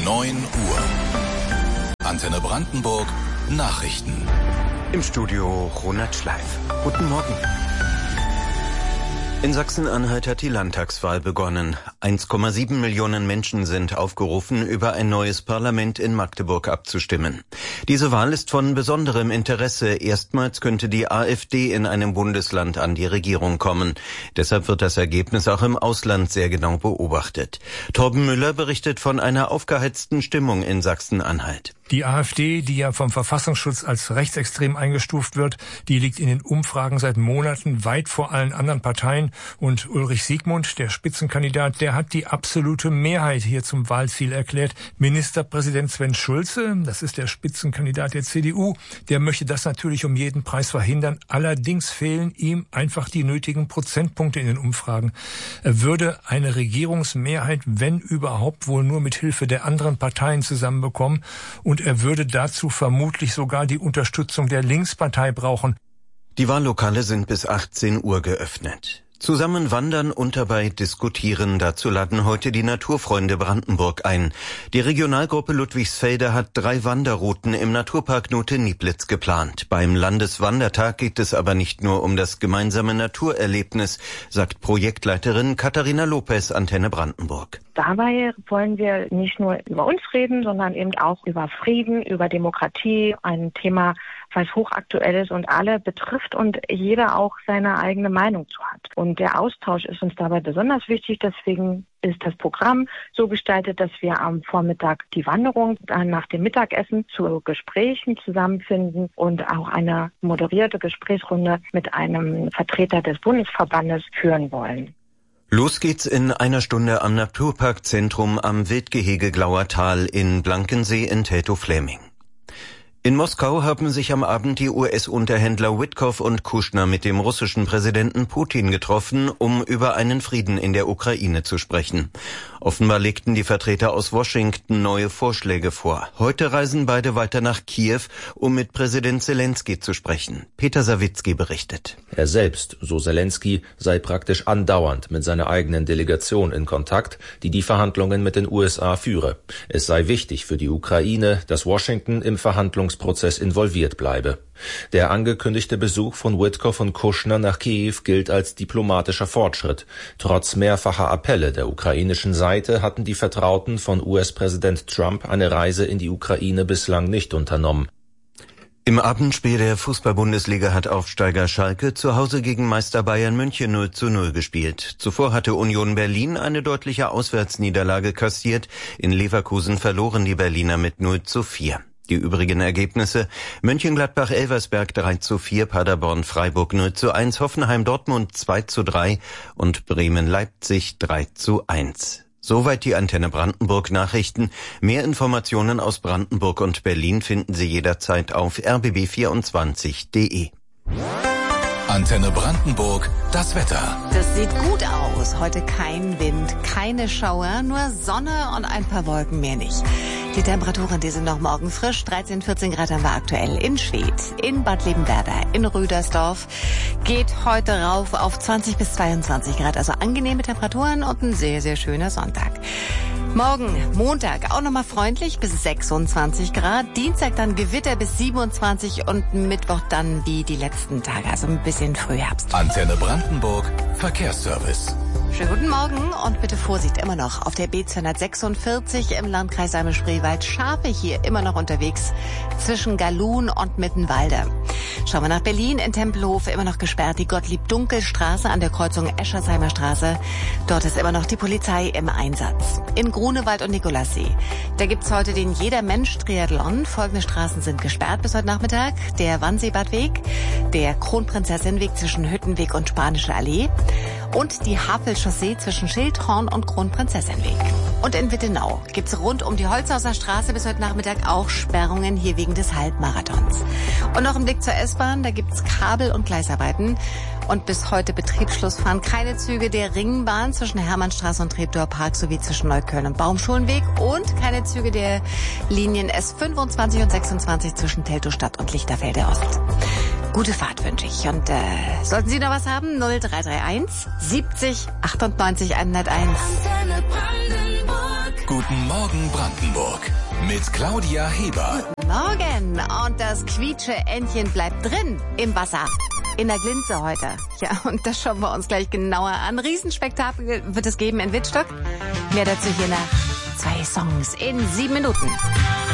9 Uhr. Antenne Brandenburg Nachrichten. Im Studio Ronald Schleif. Guten Morgen. In Sachsen-Anhalt hat die Landtagswahl begonnen. 1,7 Millionen Menschen sind aufgerufen, über ein neues Parlament in Magdeburg abzustimmen. Diese Wahl ist von besonderem Interesse. Erstmals könnte die AfD in einem Bundesland an die Regierung kommen. Deshalb wird das Ergebnis auch im Ausland sehr genau beobachtet. Torben Müller berichtet von einer aufgeheizten Stimmung in Sachsen-Anhalt. Die AfD, die ja vom Verfassungsschutz als rechtsextrem eingestuft wird, die liegt in den Umfragen seit Monaten weit vor allen anderen Parteien. Und Ulrich Siegmund, der Spitzenkandidat, der hat die absolute Mehrheit hier zum Wahlziel erklärt. Ministerpräsident Sven Schulze, das ist der Spitzenkandidat der CDU, der möchte das natürlich um jeden Preis verhindern. Allerdings fehlen ihm einfach die nötigen Prozentpunkte in den Umfragen. Er würde eine Regierungsmehrheit, wenn überhaupt, wohl nur mit Hilfe der anderen Parteien zusammenbekommen. Und er würde dazu vermutlich sogar die Unterstützung der Linkspartei brauchen. Die Wahllokale sind bis 18 Uhr geöffnet. Zusammen wandern und dabei diskutieren, dazu laden heute die Naturfreunde Brandenburg ein. Die Regionalgruppe Ludwigsfelde hat 3 Wanderrouten im Naturpark Note-Nieblitz geplant. Beim Landeswandertag geht es aber nicht nur um das gemeinsame Naturerlebnis, sagt Projektleiterin Katharina Lopez, Antenne Brandenburg. Dabei wollen wir nicht nur über uns reden, sondern eben auch über Frieden, über Demokratie, ein Thema, was hochaktuell ist und alle betrifft und jeder auch seine eigene Meinung zu hat. Und der Austausch ist uns dabei besonders wichtig, deswegen ist das Programm so gestaltet, dass wir am Vormittag die Wanderung, dann nach dem Mittagessen zu Gesprächen zusammenfinden und auch eine moderierte Gesprächsrunde mit einem Vertreter des Bundesverbandes führen wollen. Los geht's in einer Stunde am Naturparkzentrum am Wildgehege Glauertal in Blankensee in Teltow-Fläming. In Moskau haben sich am Abend die US-Unterhändler Witkoff und Kushner mit dem russischen Präsidenten Putin getroffen, um über einen Frieden in der Ukraine zu sprechen. Offenbar legten die Vertreter aus Washington neue Vorschläge vor. Heute reisen beide weiter nach Kiew, um mit Präsident Selenskyj zu sprechen. Peter Sawicki berichtet. Er selbst, so Selenskyj, sei praktisch andauernd mit seiner eigenen Delegation in Kontakt, die Verhandlungen mit den USA führe. Es sei wichtig für die Ukraine, dass Washington im Verhandlungsprozess involviert bleibe. Der angekündigte Besuch von Witkoff und Kushner nach Kiew gilt als diplomatischer Fortschritt. Trotz mehrfacher Appelle der ukrainischen Seite hatten die Vertrauten von US-Präsident Trump eine Reise in die Ukraine bislang nicht unternommen. Im Abendspiel der Fußball-Bundesliga hat Aufsteiger Schalke zu Hause gegen Meister Bayern München 0:0 gespielt. Zuvor hatte Union Berlin eine deutliche Auswärtsniederlage kassiert. In Leverkusen verloren die Berliner mit 0:4. Die übrigen Ergebnisse: Mönchengladbach-Elversberg 3:4, Paderborn-Freiburg 0:1, Hoffenheim-Dortmund 2:3 und Bremen-Leipzig 3:1. Soweit die Antenne Brandenburg Nachrichten. Mehr Informationen aus Brandenburg und Berlin finden Sie jederzeit auf rbb24.de. Antenne Brandenburg, das Wetter. Das sieht gut aus. Heute kein Wind, keine Schauer, nur Sonne und ein paar Wolken, mehr nicht. Die Temperaturen, die sind noch morgen frisch. 13, 14 Grad haben wir aktuell in Schwedt, in Bad Liebenwerda, in Rüdersdorf. Geht heute rauf auf 20 bis 22 Grad. Also angenehme Temperaturen und ein sehr, sehr schöner Sonntag. Morgen, Montag, auch nochmal freundlich bis 26 Grad. Dienstag dann Gewitter bis 27 und Mittwoch dann wie die letzten Tage, also ein bisschen Frühherbst. Antenne Brandenburg, Verkehrsservice. Schönen guten Morgen und bitte Vorsicht immer noch auf der B246 im Landkreis Salm-Spreewald. Schafe hier immer noch unterwegs zwischen Galun und Mittenwalde. Schauen wir nach Berlin, in Tempelhof immer noch gesperrt die Gottlieb-Dunkel-Straße an der Kreuzung Eschersheimer Straße. Dort ist immer noch die Polizei im Einsatz. In Grunewald und Nikolassee. Da gibt's heute den Jeder-Mensch-Triathlon. Folgende Straßen sind gesperrt bis heute Nachmittag. Der Wannseebadweg, der Kronprinzessinnenweg zwischen Hüttenweg und Spanische Allee und die Havelchaussee zwischen Schildhorn und Kronprinzessinnenweg. Und in Wittenau gibt's rund um die Holzhauser Straße bis heute Nachmittag auch Sperrungen hier wegen des Halbmarathons. Und noch ein Blick zur S-Bahn, da gibt's Kabel- und Gleisarbeiten. Und bis heute Betriebsschluss fahren keine Züge der Ringbahn zwischen Hermannstraße und Treptower Park sowie zwischen Neukölln und Baumschulenweg und keine Züge der Linien S25 und 26 zwischen Teltow-Stadt und Lichterfelde Ost. Gute Fahrt wünsche ich. Und sollten Sie noch was haben, 0331 70 98 101. Guten Morgen Brandenburg mit Claudia Heber. Guten Morgen. Und das Quietsche-Entchen bleibt drin im Wasser. In der Glinze heute. Ja, und das schauen wir uns gleich genauer an. Riesenspektakel wird es geben in Wittstock. Mehr dazu hier nach 2 Songs in 7 Minuten.